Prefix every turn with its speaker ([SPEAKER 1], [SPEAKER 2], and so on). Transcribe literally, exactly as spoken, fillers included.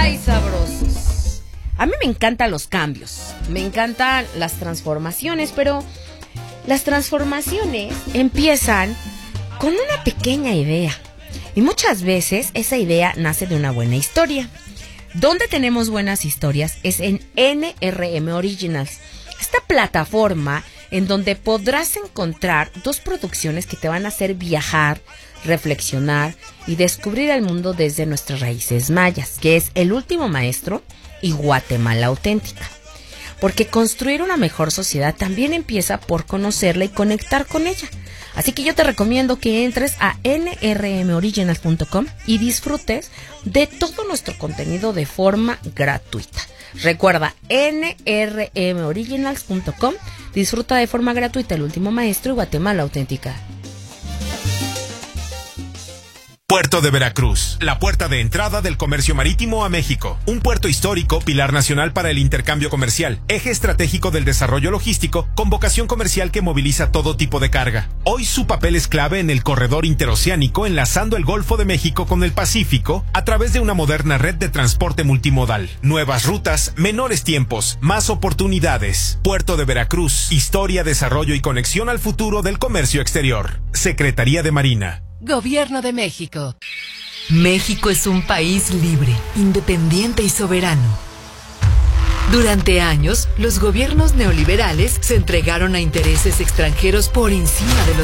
[SPEAKER 1] Ay, sabrosos. A mí me encantan los cambios, me encantan las transformaciones, pero las transformaciones empiezan con una pequeña idea. Y muchas veces esa idea nace de una buena historia. Donde tenemos buenas historias es en N R M Originals, esta plataforma en donde podrás encontrar dos producciones que te van a hacer viajar, reflexionar y descubrir el mundo desde nuestras raíces mayas, que es El Último Maestro y Guatemala Auténtica. Porque construir una mejor sociedad también empieza por conocerla y conectar con ella. Así que yo te recomiendo que entres a N R M originals punto com y disfrutes de todo nuestro contenido de forma gratuita. Recuerda, N R M originals punto com, disfruta de forma gratuita El Último Maestro y Guatemala Auténtica.
[SPEAKER 2] Puerto de Veracruz, la puerta de entrada del comercio marítimo a México. Un puerto histórico, pilar nacional para el intercambio comercial, eje estratégico del desarrollo logístico, con vocación comercial que moviliza todo tipo de carga. Hoy su papel es clave en el corredor interoceánico, enlazando el Golfo de México con el Pacífico a través de una moderna red de transporte multimodal. Nuevas rutas, menores tiempos, más oportunidades. Puerto de Veracruz, historia, desarrollo y conexión al futuro del comercio exterior. Secretaría de Marina.
[SPEAKER 3] Gobierno de México.
[SPEAKER 4] México es un país libre, independiente y soberano. Durante años, los gobiernos neoliberales se entregaron a intereses extranjeros por encima de los